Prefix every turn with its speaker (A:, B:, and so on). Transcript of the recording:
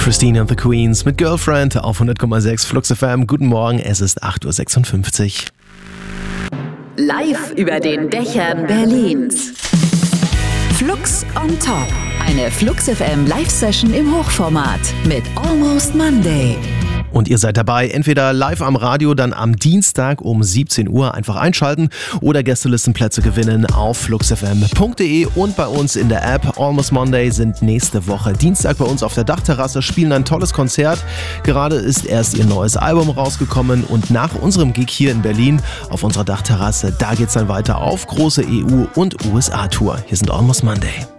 A: Christine and the Queens mit Girlfriend auf 100,6 Flux FM. Guten Morgen, es ist 8.56 Uhr.
B: Live über den Dächern Berlins. Flux on Top. Eine Flux FM Live-Session im Hochformat mit Almost Monday.
A: Und ihr seid dabei, entweder live am Radio, dann am Dienstag um 17 Uhr einfach einschalten oder Gästelistenplätze gewinnen auf fluxfm.de und bei uns in der App. Almost Monday sind nächste Woche Dienstag bei uns auf der Dachterrasse, spielen ein tolles Konzert. Gerade ist erst ihr neues Album rausgekommen und nach unserem Gig hier in Berlin auf unserer Dachterrasse, da geht's dann weiter auf große EU- und USA-Tour. Hier sind Almost Monday.